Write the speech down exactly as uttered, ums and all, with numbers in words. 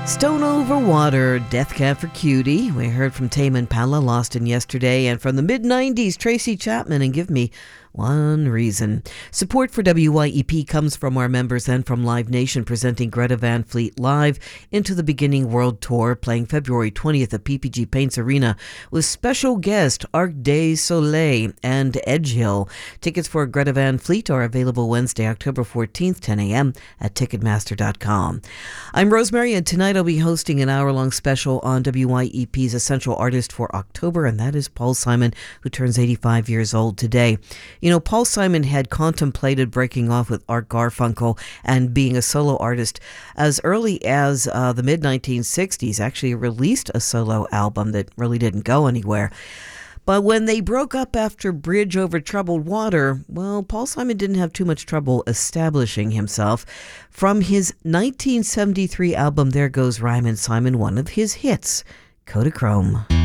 Stone Over Water, Death Cab for Cutie. We heard from Tame Impala, Lost in Yesterday, and from the mid nineties, Tracy Chapman, and Give Me One Reason. Support for W Y E P comes from our members and from Live Nation, presenting Greta Van Fleet live Into the Beginning World Tour, playing February twentieth at P P G Paints Arena with special guest Arc de Soleil and Edgehill. Tickets for Greta Van Fleet are available Wednesday, October fourteenth, ten a.m. at Ticketmaster dot com. I'm Rosemary, and tonight I'll be hosting an hour-long special on W Y E P's Essential Artist for October, and that is Paul Simon, who turns eighty-five years old today. You know, Paul Simon had contemplated breaking off with Art Garfunkel and being a solo artist as early as uh, the mid nineteen sixties, actually released a solo album that really didn't go anywhere. But when they broke up after Bridge Over Troubled Water, well, Paul Simon didn't have too much trouble establishing himself. From his nineteen seventy-three album, There Goes Rhymin' Simon, one of his hits, Kodachrome.